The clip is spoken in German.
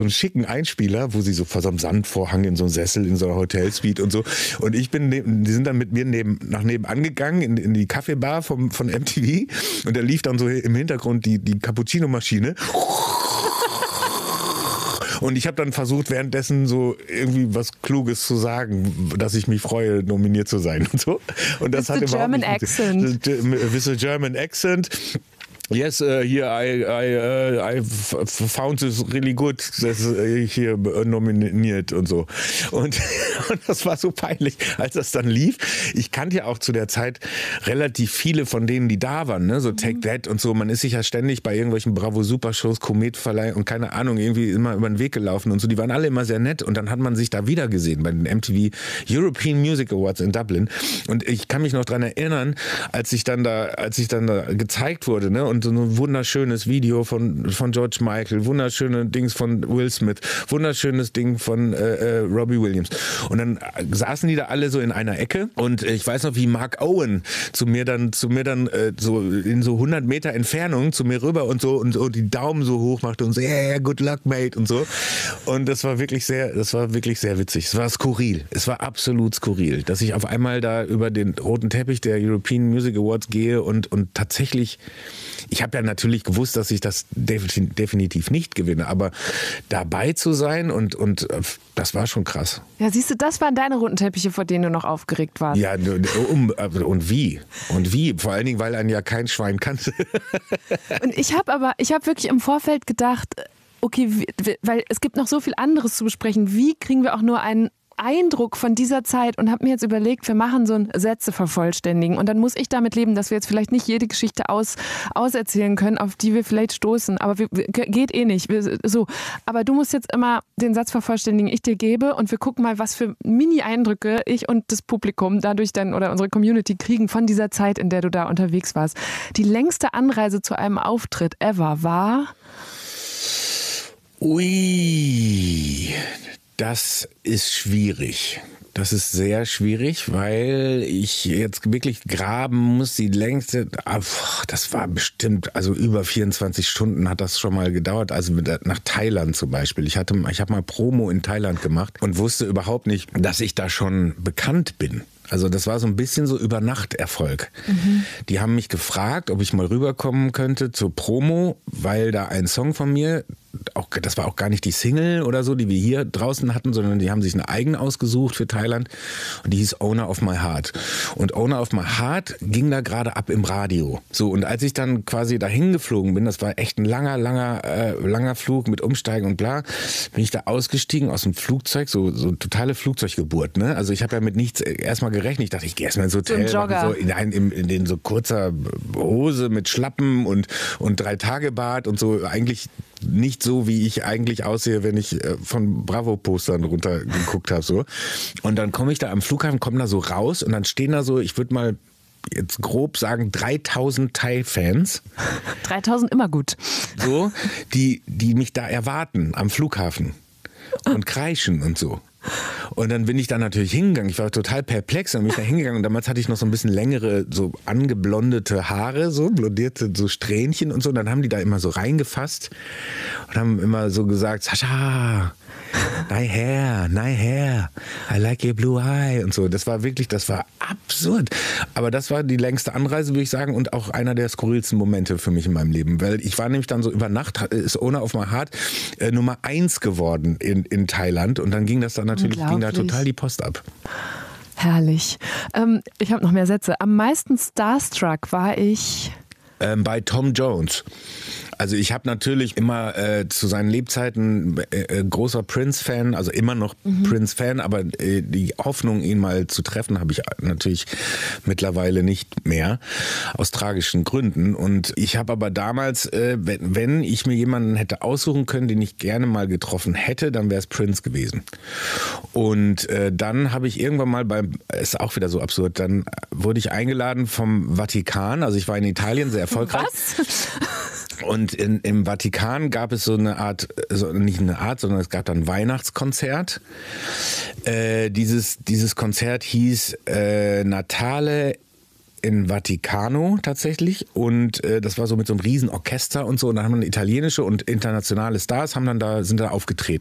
einen schicken Einspieler, wo sie so vor so einem Sandvorhang in so einem Sessel in so einer Hotelsuite und so. Und die sind dann mit mir nach nebenan gegangen in die Kaffeebar von MTV und da lief dann so im Hintergrund die Cappuccino-Maschine. Und ich habe dann versucht, währenddessen so irgendwie was Kluges zu sagen, dass ich mich freue, nominiert zu sein und so. Und das hat überhaupt nicht accent. With a German accent. Yes, here I found this really good, dass ich hier nominiert und so. Und das war so peinlich, als das dann lief. Ich kannte ja auch zu der Zeit relativ viele von denen, die da waren, ne? So Take That und so. Man ist sich ja ständig bei irgendwelchen Bravo-Super-Shows, Kometverleih und keine Ahnung, irgendwie immer über den Weg gelaufen und so. Die waren alle immer sehr nett und dann hat man sich da wieder gesehen bei den MTV European Music Awards in Dublin. Und ich kann mich noch dran erinnern, als ich dann da gezeigt wurde, ne? Und so ein wunderschönes Video von George Michael, wunderschöne Dings von Will Smith, wunderschönes Ding von Robbie Williams. Und dann saßen die da alle so in einer Ecke und ich weiß noch, wie Mark Owen zu mir dann so in so 100 Meter Entfernung zu mir rüber und so die Daumen so hoch machte und so, yeah, good luck, mate und so. Und das war wirklich sehr witzig. Es war skurril. Es war absolut skurril, dass ich auf einmal da über den roten Teppich der European Music Awards gehe und tatsächlich, ich habe ja natürlich gewusst, dass ich das definitiv nicht gewinne, aber dabei zu sein und das war schon krass. Ja, siehst du, das waren deine roten Teppiche, vor denen du noch aufgeregt warst. Ja, und wie? Vor allen Dingen, weil einen ja kein Schwein kannte. Und ich habe wirklich im Vorfeld gedacht, okay, weil es gibt noch so viel anderes zu besprechen. Wie kriegen wir auch nur einen Eindruck von dieser Zeit und habe mir jetzt überlegt, wir machen so ein Sätze vervollständigen und dann muss ich damit leben, dass wir jetzt vielleicht nicht jede Geschichte auserzählen können, auf die wir vielleicht stoßen, aber geht eh nicht. Aber du musst jetzt immer den Satz vervollständigen, ich dir gebe und wir gucken mal, was für Mini-Eindrücke ich und das Publikum dadurch dann oder unsere Community kriegen von dieser Zeit, in der du da unterwegs warst. Die längste Anreise zu einem Auftritt ever war? Ui, das ist schwierig. Das ist sehr schwierig, weil ich jetzt wirklich graben muss. Die längste, das war bestimmt, also über 24 Stunden hat das schon mal gedauert. Also nach Thailand zum Beispiel. Ich habe mal Promo in Thailand gemacht und wusste überhaupt nicht, dass ich da schon bekannt bin. Also das war so ein bisschen so Übernachterfolg. Mhm. Die haben mich gefragt, ob ich mal rüberkommen könnte zur Promo, weil da ein Song von mir, das war auch gar nicht die Single oder so, die wir hier draußen hatten, sondern die haben sich eine eigene ausgesucht für Thailand und die hieß Owner of My Heart. Und Owner of My Heart ging da gerade ab im Radio. So, und als ich dann quasi dahin geflogen bin, das war echt ein langer Flug mit Umsteigen und bla, bin ich da ausgestiegen aus dem Flugzeug, so totale Flugzeuggeburt, ne? Also ich habe ja mit nichts erstmal gerechnet. Ich dachte, ich gehe erstmal ins Hotel, so in so kurzer Hose mit Schlappen und 3-Tage-Bad und so, eigentlich nicht so, wie ich eigentlich aussehe, wenn ich von Bravo-Postern runtergeguckt habe. So. Und dann komme ich da am Flughafen, komme da so raus und dann stehen da so, ich würde mal jetzt grob sagen, 3000 Thai-Fans. 3000 immer gut. So, die mich da erwarten am Flughafen und kreischen und so. Und dann bin ich da natürlich hingegangen. Ich war total perplex. Dann bin ich da hingegangen und damals hatte ich noch so ein bisschen längere, so angeblondete Haare, so blondierte so Strähnchen und so. Und dann haben die da immer so reingefasst und haben immer so gesagt, Sascha, nice hair, I like your blue eye und so. Das war absurd. Aber das war die längste Anreise, würde ich sagen, und auch einer der skurrilsten Momente für mich in meinem Leben. Weil ich war nämlich dann so über Nacht, ist Owner of My Heart Nummer 1 geworden in Thailand und dann ging da total die Post ab. Herrlich. Ich habe noch mehr Sätze. Am meisten starstruck war ich... Bei Tom Jones. Also ich habe natürlich immer zu seinen Lebzeiten großer Prince-Fan, also immer noch Prince-Fan, aber die Hoffnung, ihn mal zu treffen, habe ich natürlich mittlerweile nicht mehr, aus tragischen Gründen. Und ich habe aber damals, wenn ich mir jemanden hätte aussuchen können, den ich gerne mal getroffen hätte, dann wäre es Prince gewesen. Und dann habe ich irgendwann mal ist auch wieder so absurd, dann wurde ich eingeladen vom Vatikan, also ich war in Italien sehr erfolgreich. Was? Und im Vatikan gab es so eine Art, nicht eine Art, sondern es gab dann ein Weihnachtskonzert. Dieses Konzert hieß Natale in Vaticano tatsächlich und das war so mit so einem riesen Orchester und so und da haben dann italienische und internationale Stars sind da aufgetreten.